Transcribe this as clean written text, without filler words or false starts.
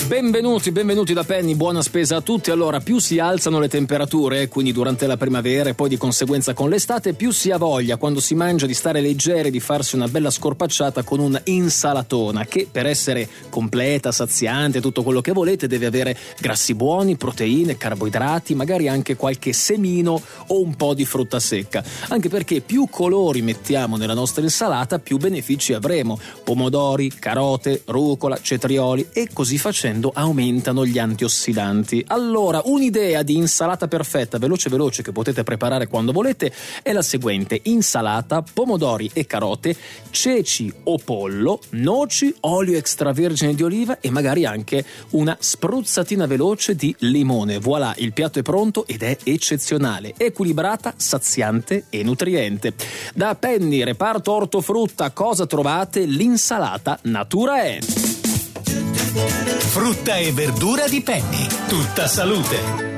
Benvenuti da Penny, buona spesa a tutti. Allora, più si alzano le temperature, quindi durante la primavera e poi di conseguenza con l'estate, più si ha voglia quando si mangia di stare leggeri, di farsi una bella scorpacciata con un'insalatona che per essere completa, saziante, tutto quello che volete deve avere grassi buoni, proteine, carboidrati, magari anche qualche semino o un po' di frutta secca, anche perché più colori mettiamo nella nostra insalata più benefici avremo: pomodori, carote, rucola, cetrioli, e così facendo aumentano gli antiossidanti. Allora, un'idea di insalata perfetta veloce che potete preparare quando volete è la seguente: insalata, pomodori e carote, ceci o pollo, noci, olio extravergine di oliva e magari anche una spruzzatina veloce di limone. Voilà, il piatto è pronto ed è eccezionale, equilibrata, saziante e nutriente. Da Penny, reparto ortofrutta, cosa trovate? L'insalata Natura è. Frutta e verdura di Penny, tutta salute.